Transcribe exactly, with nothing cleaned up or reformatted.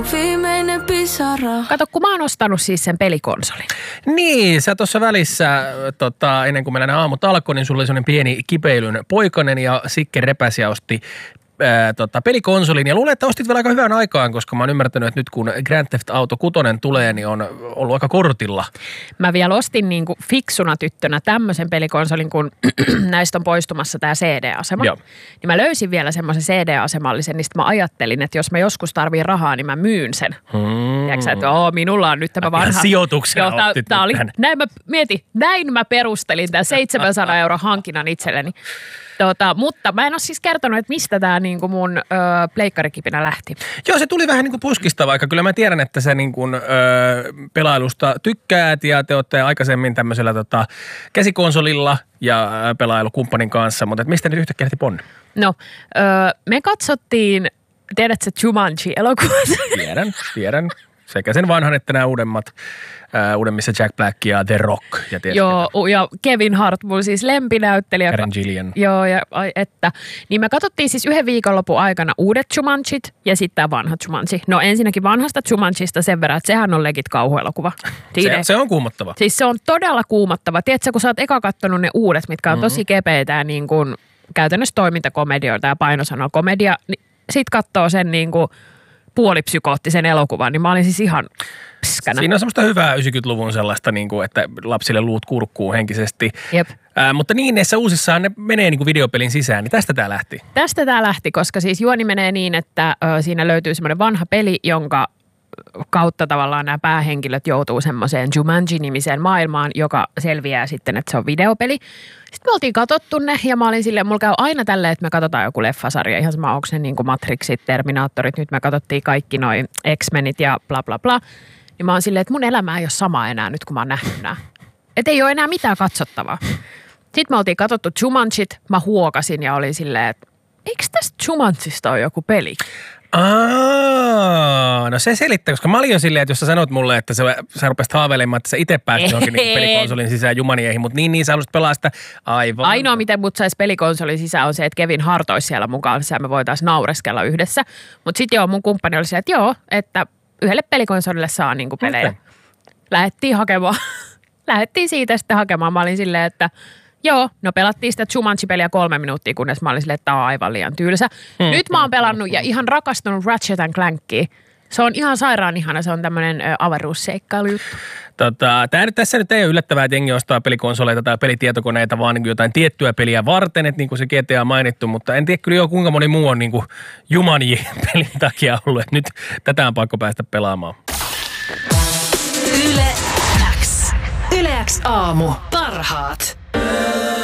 Viimeinen pisara. Kato, kun mä oon ostanut siis sen pelikonsolin. Niin, sä tuossa välissä, tota, ennen kuin meillä nämä aamut alkoi, niin sulla oli sellainen pieni kipeilyn poikanen ja Sikke repäsi ja osti ää, tota, pelikonsolin. Ja luulen, että ostit vielä aika hyvän aikaan, koska mä oon ymmärtänyt, että nyt kun Grand Theft Auto kuusi tulee, niin on ollut aika kortilla. Mä vielä ostin niin kuin fiksuna tyttönä tämmöisen pelikonsolin, kun näistä on poistumassa tämä C D-asema. Joo. Niin mä löysin vielä semmoisen C D-asemallisen, niin sitten mä ajattelin, että jos mä joskus tarviin rahaa, niin mä myyn sen. Hmm. Tiedätkö, että oo, minulla on nyt tämä vanha. Ihan sijoituksena Joo, tää, ottit tää oli, tämän. näin mä mietin, näin mä perustelin tämän seitsemänsadan euron hankinnan itselleni. Tota, mutta mä en ole siis kertonut, että mistä tämä niinku mun ö, pleikkarikipinä lähti. Joo, se tuli vähän niin kuin puskista, vaikka kyllä mä tiedän, että sä niin kuin, ö, pelailusta tykkäät ja te olette aikaisemmin tämmöisellä tota, käsikonsolilla ja ö, pelailukumppanin kanssa, mutta et mistä nyt yhtäkkiä lähti ponne? No, ö, me katsottiin, tiedätkö Jumanji-elokuvassa? Tiedän, tiedän. Sekä sen vanhan että nämä uudemmat, ää, uudemmissa Jack Black ja The Rock. Ja Joo, ja Kevin Hart, mun siis lempinäyttelijä. Karen Gillian. Joo, ja ai että. Niin me katsottiin siis yhden viikonlopun aikana uudet Jumanjit ja sitten tämä vanha Jumanji. No ensinnäkin vanhasta Jumanjista sen verran, että sehän on legit kauhuelokuva. Se, se on kuumottava. Siis se on todella kuumottava. Tiedätkö, kun sä oot eka kattonut ne uudet, mitkä on mm-hmm. tosi kepeitä ja niin kuin käytännössä toimintakomedioita ja painosanoa komedia, niin sit katsoo sen niin kuin puolipsykoottisen elokuvan, niin mä olin siis ihan pskänä. Siinä on semmoista hyvää yhdeksänkymmentäluvun sellaista, niin kuin, että lapsille luut kurkkuu henkisesti. Jep. Ää, mutta niin näissä uusissaan ne menee niin kuin videopelin sisään, niin tästä tää lähti. Tästä tää lähti, koska siis juoni menee niin, että ö, siinä löytyy semmoinen vanha peli, jonka kautta tavallaan nämä päähenkilöt joutuu semmoiseen Jumanji-nimiseen maailmaan, joka selviää sitten, että se on videopeli. Sitten me oltiin katsottu ne ja mä olin silleen, mulla käy aina tälleen, että me katsotaan joku leffasarja, ihan sama onko ne niin kuin Matrixit, Terminaattorit, nyt me katsottiin kaikki noin X-Menit ja bla bla bla. Niin mä oon silleen, että mun elämä ei ole sama enää nyt, kun mä oon nähnyt nää. Että ei ole enää mitään katsottavaa. Sitten me oltiin katsottu Jumanjit, mä huokasin ja olin silleen, että eikö tästä Jumanjista ole joku peli? Aa, no se selittää, koska mä olin jo silleen, että jos sä sanot mulle, että sä, sä rupesit haaveilemaan, että sä itse pääsit johonkin niin pelikonsolin sisään Jumanieihin, mutta niin, niin sä haluaisit pelaa sitä aivan. Ainoa, miten mut saisi pelikonsolin sisään on se, että Kevin Hart olisi siellä mukaan ja me voitaisiin naureskella yhdessä. Mutta sitten joo, mun kumppani oli se, että joo, että yhdelle pelikonsolille saa niinku pelejä. Okay. Lähettiin hakemaan, lähettiin siitä sitten hakemaan. Mä olin silleen, että joo, no pelattiin sitä Jumanji-peliä kolme minuuttia, kunnes mä olin silleen, että tää on aivan liian tylsä. Hmm. Nyt mä oon pelannut ja ihan rakastunut Ratchet and Clankia. Se on ihan sairaan ihana, se on tämmönen ö, avaruusseikkailujuttu. Tota, tää nyt, tässä nyt ei ole yllättävää, että jengi ostaa pelikonsoleita tai pelitietokoneita, vaan niin kuin jotain tiettyä peliä varten, että niin kuin se G T A mainittu, mutta en tiedä kyllä jo kuinka moni muu on niin kuin Jumanji-pelin takia ollut, että nyt tätä on pakko päästä pelaamaan. Yle X. Yle X aamu. Parhaat.